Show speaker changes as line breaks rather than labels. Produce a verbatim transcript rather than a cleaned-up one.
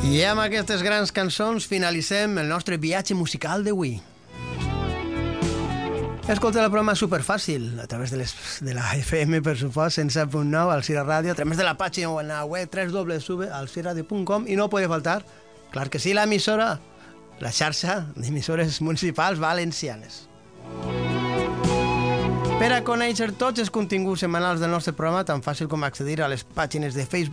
I amb aquestes grans cançons finalitzem el nostre viatge musical d'avui. Escolta el programa superfàcil, a través de, les, de la F M, per supost, cent set punt nou, al Cira Ràdio, a través de la pàgina o en la web w w w punt al cira radio punt com, i no pot faltar, clar que sí, l'emissora, la xarxa d'emissores municipals valencianes. Per a conèixer tots els continguts setmanals del nostre programa, tan fàcil com accedir a les pàgines de Facebook